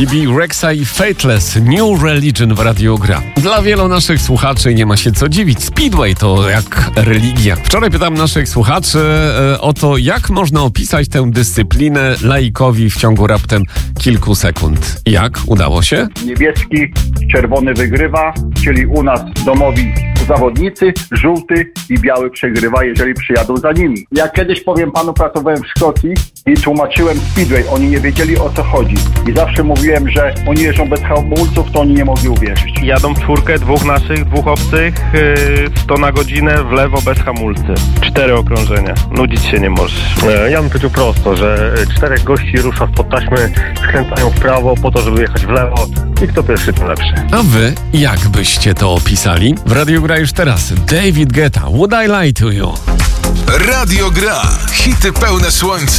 Bibi Rexa i Fateless, New Religion w Radio Gra. Dla wielu naszych słuchaczy nie ma się co dziwić. Speedway to jak religia. Wczoraj pytałem naszych słuchaczy o to, jak można opisać tę dyscyplinę laikowi w ciągu raptem kilku sekund. Jak? Udało się? Niebieski, czerwony wygrywa, czyli u nas domowi zawodnicy, żółty i biały przegrywa, jeżeli przyjadą za nimi. Ja kiedyś, powiem panu, pracowałem w Szkocji i tłumaczyłem Speedway. Oni nie wiedzieli, o co chodzi. I zawsze mówiłem, że oni jeżdżą bez hamulców, to oni nie mogli uwierzyć. Jadą w czwórkę, dwóch naszych, dwóch obcych, 100 na godzinę w lewo bez hamulcy. 4 okrążenia. Nudzić się nie możesz. Ja bym powiedział prosto, że 4 gości rusza spod taśmy, skręcają w prawo po to, żeby jechać w lewo i kto pierwszy, tym lepszy. A wy, jak byście to opisali? W Radiu Gra już teraz David Guetta, Would I Lie to You? Radio Gra. Hity pełne słońca.